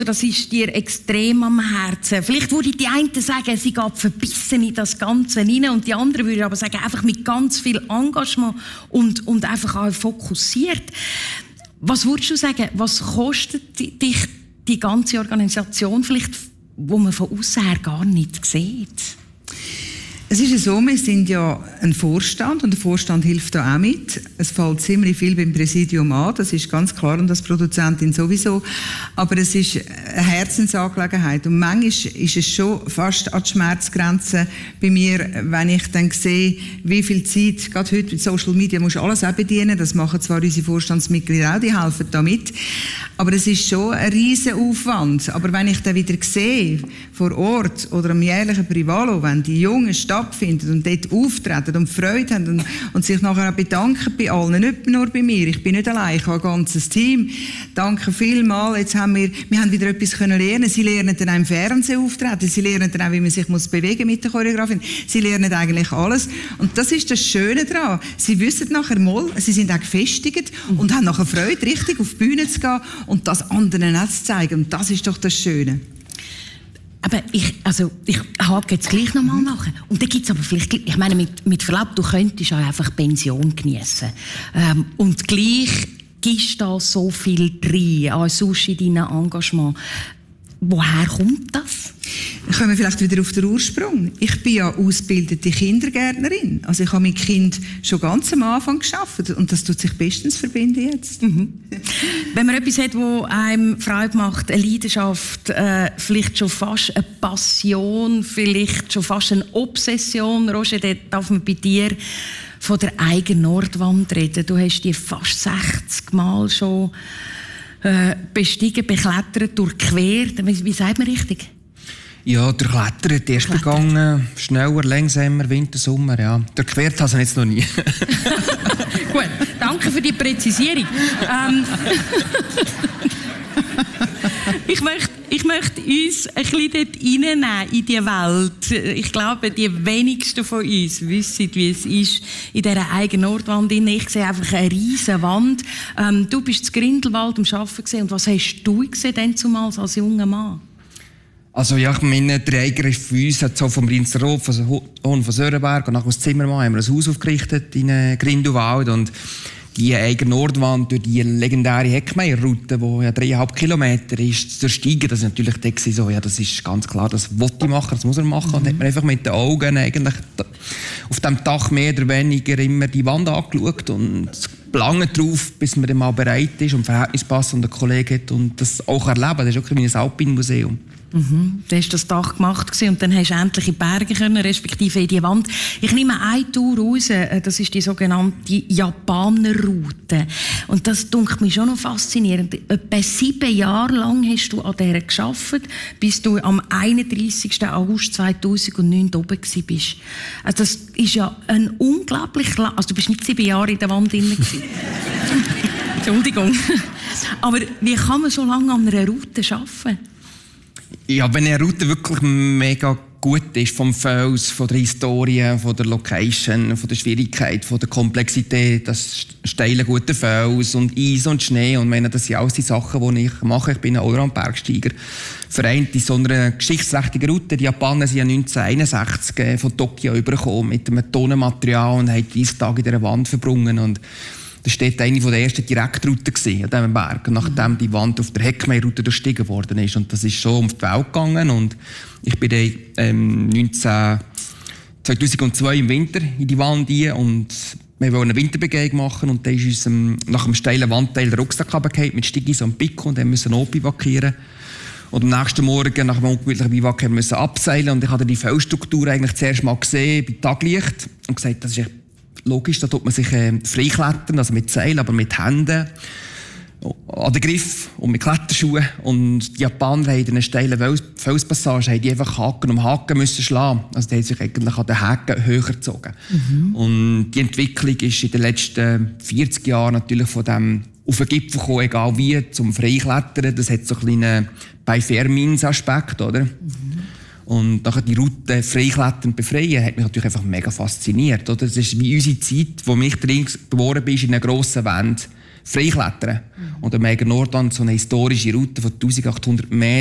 Das ist dir extrem am Herzen. Vielleicht würde die einen sagen, sie geht verbissen in das Ganze rein und die anderen würden aber sagen, einfach mit ganz viel Engagement und einfach auch fokussiert. Was würdest du sagen, was kostet dich die ganze Organisation vielleicht, wo man von außen her gar nicht sieht? Es ist ja so, wir sind ja ein Vorstand und der Vorstand hilft da auch mit. Es fällt ziemlich viel beim Präsidium an, das ist ganz klar und als Produzentin sowieso. Aber es ist eine Herzensangelegenheit und manchmal ist es schon fast an die Schmerzgrenze bei mir, wenn ich dann sehe, wie viel Zeit, gerade heute mit Social Media, musst du alles auch bedienen. Das machen zwar unsere Vorstandsmitglieder auch, die helfen da mit. Aber es ist schon ein riesen Aufwand. Aber wenn ich dann wieder sehe, vor Ort oder am jährlichen Privalo, wenn die Jungen stattfinden und dort auftreten und Freude haben und sich nachher auch bedanken bei allen, nicht nur bei mir, ich bin nicht allein, ich habe ein ganzes Team. Danke vielmals, jetzt haben wir haben wieder etwas können lernen. Sie lernen dann auch im Fernsehen auftreten, sie lernen dann auch, wie man sich bewegen mit der Choreografin. Sie lernen eigentlich alles. Und das ist das Schöne daran. Sie wissen nachher mal, sie sind auch gefestigt und haben nachher Freude, richtig auf die Bühne zu gehen und das anderen auch zu zeigen. Und das ist doch das Schöne. Aber ich hake jetzt gleich nochmal nach. Und dann gibt es aber vielleicht, ich meine, mit Verlaub, du könntest auch einfach Pension geniessen. Und gleich gibst da so viel rein, auch sonst in deinem Engagement. Woher kommt das? Kommen wir vielleicht wieder auf den Ursprung. Ich bin ja ausgebildete Kindergärtnerin. Also ich habe mit Kind schon ganz am Anfang gearbeitet und das tut sich bestens verbinden jetzt. Mhm. Wenn man etwas hat, das einem Freude macht, eine Leidenschaft, vielleicht schon fast eine Passion, vielleicht schon fast eine Obsession, Roger, dann darf man bei dir von der eigenen Nordwand reden. Du hast die fast 60 Mal schon bestiegen, beklettert, durchquert. Wie sagt man richtig? Ja, durchklettert, erst begangen, schneller, langsamer, Winter, Sommer, ja. Durchquert habe ich jetzt noch nie. Gut, danke für die Präzisierung. Ich möchte uns ein bisschen dort reinnehmen in die Welt. Ich glaube, die wenigsten von uns wissen, wie es ist in dieser eigenen Nordwand. Ich sehe einfach eine riesige Wand. Du bist in Grindelwald am Arbeiten und was hast du gesehen denn zumals als junger Mann? Also ja, ich meine, der Eiger ist für uns so vom Rinsroth, von Sörenberg und nach dem Zimmermann haben wir ein Haus aufgerichtet in Grindelwald und die eigene Nordwand durch die legendäre Heckmeierroute, die ja 3,5 Kilometer ist, zu ersteigen, das ist natürlich so, ja, das ist ganz klar, das will ich machen, das muss er machen. Und hat man einfach mit den Augen eigentlich auf dem Dach mehr oder weniger immer die Wand angeschaut und lange drauf, bis man dann mal bereit ist und Verhältnis passt und einen Kollegen hat und das auch erleben. Das ist auch wie ein Alpinmuseum. Mhm. Du hast das Dach gemacht und dann hast du endlich in die Berge können, respektive in die Wand. Ich nehme eine Tour raus, das ist die sogenannte Japanerroute. Und das dunkelt mich schon noch faszinierend. Etwa 7 Jahre lang hast du an dieser gearbeitet, bis du am 31. August 2009 oben bist. Also das ist ja ein unglaublich lang... Also du bist nicht 7 Jahre in der Wand drin gewesen. Entschuldigung. Aber wie kann man so lange an einer Route arbeiten? Ja, wenn eine Route wirklich mega gut ist, vom Fels, von der Historie, von der Location, von der Schwierigkeit, von der Komplexität, das steile, gute Fels und Eis und Schnee und meine, das sind alles die Sachen, die ich mache. Ich bin ein Allround-Bergsteiger, vereint in so einer geschichtsträchtigen Route. Die Japaner sind ja 1961 von Tokio übergekommen mit einem Tonnenmaterial und haben 30 Tage in dieser Wand verbrungen und das war eine der ersten Direktrouten an diesem Berg, nachdem die Wand auf der Heckmeierroute durchstiegen worden ist. Und das ist schon um die Welt gegangen. Und ich bin dann 2002 im Winter in die Wand rein und wir wollten eine Winterbegehung machen. Und dann ist uns nach einem steilen Wandteil der Rucksack runtergefallen mit Stigis und Pico und dann mussten wir notbivakieren. Und am nächsten Morgen, nach einem ungemütlichen Biwak, mussten wir abseilen. Und ich habe die Felsstruktur eigentlich zuerst mal gesehen bei Taglicht und gesagt, das ist echt logisch, da tut man sich freiklettern, also mit Seil, aber mit Händen an den Griff und mit Kletterschuhen. Und die Japaner haben in einer steilen Felspassage einfach Haken um Haken müssen schlagen. Also die haben sich eigentlich an den Haken höher gezogen. Mhm. Und die Entwicklung ist in den letzten 40 Jahren natürlich von dem auf den Gipfel gekommen, egal wie, zum Freiklettern. Das hat so einen kleinen Bei-Fair-Means-Aspekt, oder? Mhm. Und nachher die Route freiklettern befreien, hat mich natürlich einfach mega fasziniert. Oder? Das ist wie unsere Zeit, wo mich drin geboren bin, in einer grossen Wand Freiklettern. Und am Eiger Nordland so eine historische Route von 1800 Metern.